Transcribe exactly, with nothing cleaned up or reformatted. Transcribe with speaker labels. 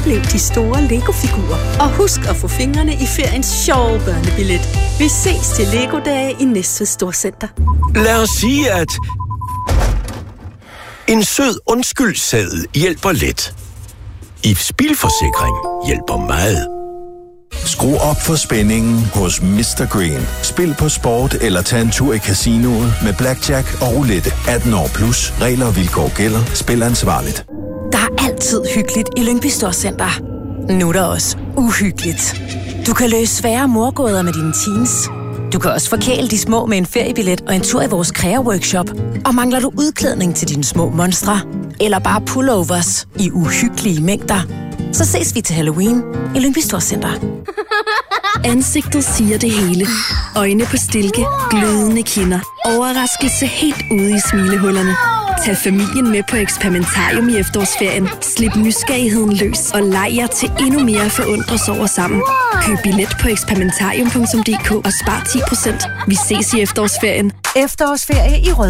Speaker 1: Oplev de store Lego-figurer. Og husk at få fingrene i feriens sjove børnebillet. Vi ses til Lego-dage i Næstved Storcenter.
Speaker 2: Lad os sige, at en sød undskyldseddel hjælper lidt. I F Bilforsikring hjælper meget.
Speaker 3: Skru op for spændingen hos mister Green. Spil på sport eller tag en tur i casinoet med blackjack og roulette. atten år plus. Regler og vilkår gælder. Spil ansvarligt.
Speaker 4: Der er altid hyggeligt i Lyngby Storcenter. Nu er der også uhyggeligt. Du kan løse svære mordgåder med dine teens. Du kan også forkæle de små med en feriebillet og en tur i vores kræverworkshop. Og mangler du udklædning til dine små monstre? Eller bare pullovers i uhyggelige mængder? Så ses vi til Halloween i Lyngby Storcenter.
Speaker 5: Ansigtet siger det hele. Øjne på stilke, glødende kinder. Overraskelse helt ude i smilehullerne. Tag familien med på Eksperimentarium i efterårsferien. Slip nysgerrigheden løs og leg jer til endnu mere at forundres over sammen. Køb billet på eksperimentarium punktum d k og spar ti procent. Vi ses i efterårsferien.
Speaker 6: Efterårsferie i Rød.